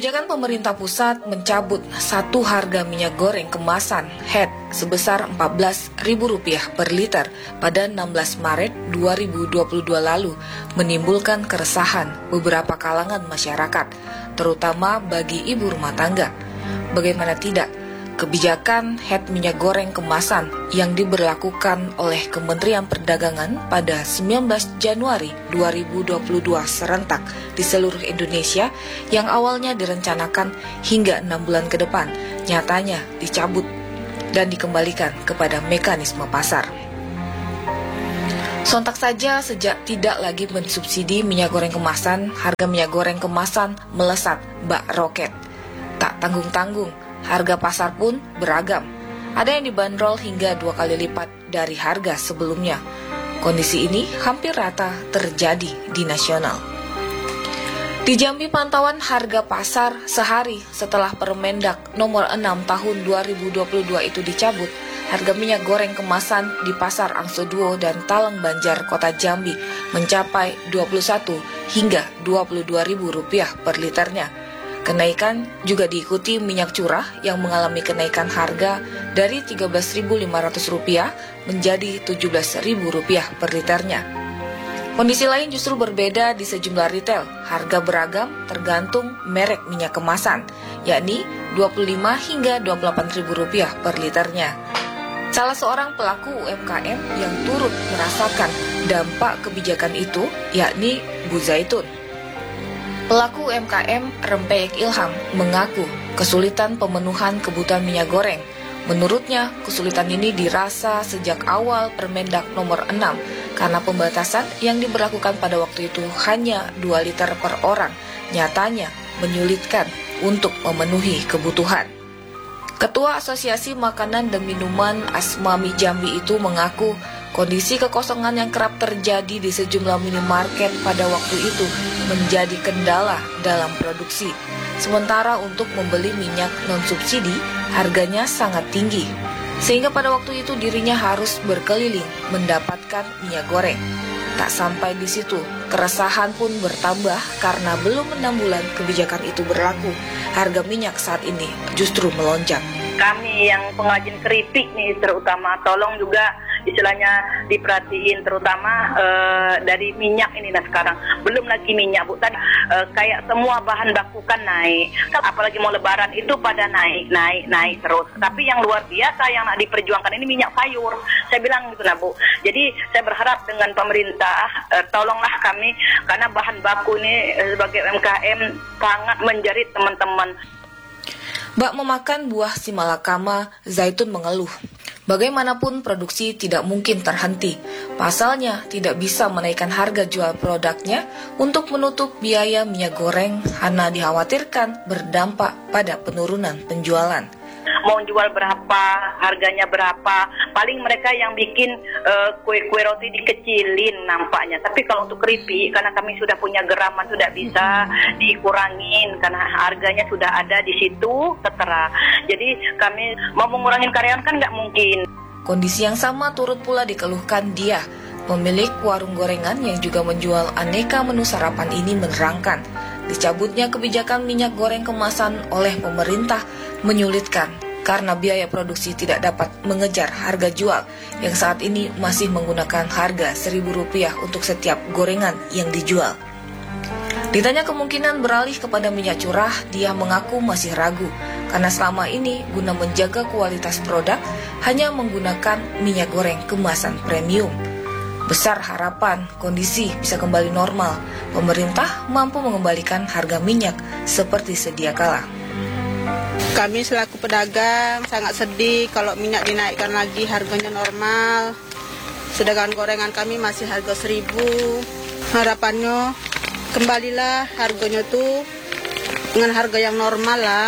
Kebijakan pemerintah pusat mencabut satu harga minyak goreng kemasan HET sebesar Rp14.000 per liter pada 16 Maret 2022 lalu menimbulkan keresahan beberapa kalangan masyarakat, terutama bagi ibu rumah tangga. Bagaimana tidak, kebijakan HET minyak goreng kemasan yang diberlakukan oleh Kementerian Perdagangan pada 19 Januari 2022 serentak di seluruh Indonesia yang awalnya direncanakan hingga 6 bulan ke depan, nyatanya dicabut dan dikembalikan kepada mekanisme pasar. Sontak saja sejak tidak lagi mensubsidi minyak goreng kemasan, harga minyak goreng kemasan melesat bak roket. Tak tanggung-tanggung, harga pasar pun beragam. Ada yang dibanderol hingga 2 kali lipat dari harga sebelumnya. Kondisi ini hampir rata terjadi di nasional. Di Jambi, pantauan harga pasar sehari setelah Permendak nomor 6 tahun 2022 itu dicabut, harga minyak goreng kemasan di Pasar Angsoduo dan Talang Banjar, Kota Jambi mencapai Rp21 hingga Rp22.000 per liternya. Kenaikan juga diikuti minyak curah yang mengalami kenaikan harga dari Rp13.500 menjadi Rp17.000 per liternya. Kondisi lain justru berbeda di sejumlah retail. Harga beragam tergantung merek minyak kemasan, yakni Rp25 hingga Rp28.000 per liternya. Salah seorang pelaku UMKM yang turut merasakan dampak kebijakan itu, yakni Bu Zaitun. Pelaku UMKM Rempeyek Ilham mengaku kesulitan pemenuhan kebutuhan minyak goreng. Menurutnya, kesulitan ini dirasa sejak awal Permendak nomor 6 karena pembatasan yang diberlakukan pada waktu itu hanya 2 liter per orang, nyatanya menyulitkan untuk memenuhi kebutuhan. Ketua Asosiasi Makanan dan Minuman Asmami Jambi itu mengaku kondisi kekosongan yang kerap terjadi di sejumlah minimarket pada waktu itu menjadi kendala dalam produksi. Sementara untuk membeli minyak non-subsidi, harganya sangat tinggi. Sehingga pada waktu itu dirinya harus berkeliling mendapatkan minyak goreng. Tak sampai di situ, keresahan pun bertambah karena belum 6 bulan kebijakan itu berlaku. Harga minyak saat ini justru melonjak. Kami yang pengrajin keripik nih terutama, tolong juga istilahnya diperhatiin terutama dari minyak ini. Nah sekarang belum lagi minyak Bu, tadi kayak semua bahan baku kan naik, apalagi mau lebaran itu pada naik terus. Tapi yang luar biasa yang nak diperjuangkan ini minyak sayur, saya bilang gitu nah Bu. Jadi saya berharap dengan pemerintah tolonglah kami, karena bahan baku ini sebagai UMKM sangat menjerit teman-teman. Bak memakan buah si malakama, Zaitun mengeluh. Bagaimanapun produksi tidak mungkin terhenti. Pasalnya tidak bisa menaikkan harga jual produknya untuk menutup biaya minyak goreng karena dikhawatirkan berdampak pada penurunan penjualan. Mau jual berapa, harganya berapa, paling mereka yang bikin kue-kue roti dikecilin nampaknya. Tapi kalau untuk keripik, karena kami sudah punya geraman, sudah bisa dikurangin karena harganya sudah ada di situ tertera. Jadi kami mau mengurangin karyawan kan nggak mungkin. Kondisi yang sama turut pula dikeluhkan dia. Pemilik warung gorengan yang juga menjual aneka menu sarapan ini menerangkan, dicabutnya kebijakan minyak goreng kemasan oleh pemerintah menyulitkan karena biaya produksi tidak dapat mengejar harga jual yang saat ini masih menggunakan harga Rp1.000 untuk setiap gorengan yang dijual. Ditanya kemungkinan beralih kepada minyak curah, dia mengaku masih ragu karena selama ini guna menjaga kualitas produk hanya menggunakan minyak goreng kemasan premium. Besar harapan kondisi bisa kembali normal, pemerintah mampu mengembalikan harga minyak seperti sedia kala. Kami selaku pedagang sangat sedih kalau minyak dinaikkan lagi harganya normal. Sedangkan gorengan kami masih harga 1.000. Harapannya kembalilah harganya tuh dengan harga yang normal lah.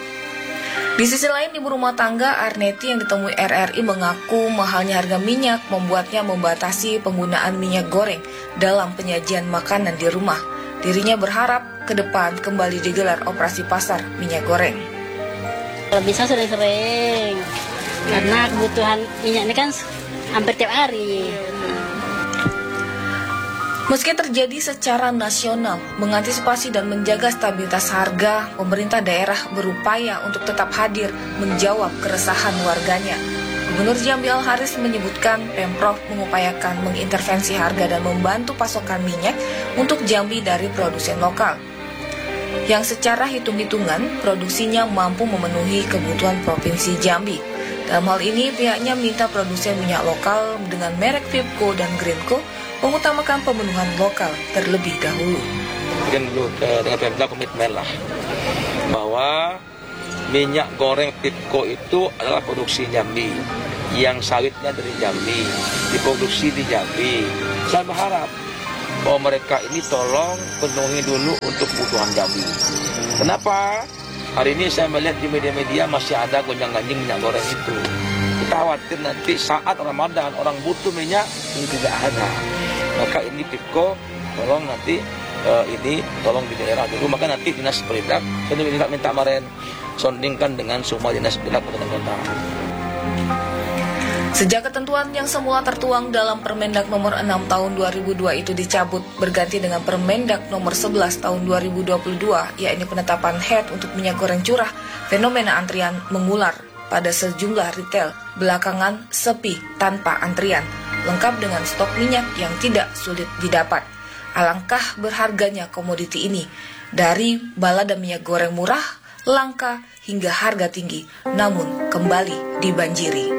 Di sisi lain, ibu rumah tangga Arneti yang ditemui RRI mengaku mahalnya harga minyak membuatnya membatasi penggunaan minyak goreng dalam penyajian makanan di rumah. Dirinya berharap ke depan kembali digelar operasi pasar minyak goreng. Kalau bisa sering-sering, karena kebutuhan minyak ini kan hampir tiap hari. Meski terjadi secara nasional, mengantisipasi dan menjaga stabilitas harga, pemerintah daerah berupaya untuk tetap hadir menjawab keresahan warganya. Gubernur Jambi Al-Haris menyebutkan Pemprov mengupayakan mengintervensi harga dan membantu pasokan minyak untuk Jambi dari produsen lokal, yang secara hitung-hitungan produksinya mampu memenuhi kebutuhan Provinsi Jambi. Dalam hal ini, pihaknya minta produsen minyak lokal dengan merek Vipco dan Greenko mengutamakan pemenuhan lokal terlebih dahulu. Dengan Pemda komitmen lah bahwa minyak goreng Vipco itu adalah produksi Jambi, yang sawitnya dari Jambi, diproduksi di Jambi. Saya berharap bahwa mereka ini tolong penuhi dulu untuk kebutuhan Jambi. Kenapa? Hari ini saya melihat di media-media masih ada gonjang-ganjing minyak goreng itu. Kita khawatir nanti saat Ramadan orang butuh minyak ini tidak ada. Maka ini Vipco tolong nanti tolong di daerah dulu. Maka nanti dinas Perindak saya minta kemarin sondingkan dengan semua dinas Perindak kota. Sejak ketentuan yang semula tertuang dalam Permendak nomor 6 tahun 2002 itu dicabut berganti dengan Permendak nomor 11 tahun 2022, yakni penetapan head untuk minyak goreng curah, fenomena antrian mengular pada sejumlah retail belakangan sepi tanpa antrian, lengkap dengan stok minyak yang tidak sulit didapat. Alangkah berharganya komoditi ini, dari balada minyak goreng murah, langka hingga harga tinggi, namun kembali dibanjiri.